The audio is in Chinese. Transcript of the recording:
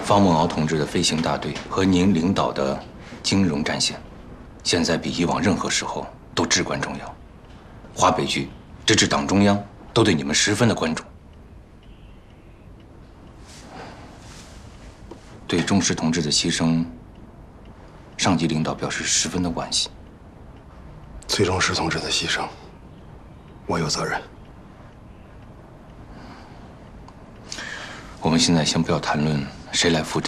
方梦敖同志的飞行大队和您领导的金融战线，现在比以往任何时候都至关重要。华北局直至党中央都对你们十分的关注。对钟石同志的牺牲，上级领导表示十分的惋惜。 崔钟石同志的牺牲，我有责任。 我们现在先不要谈论谁来负责。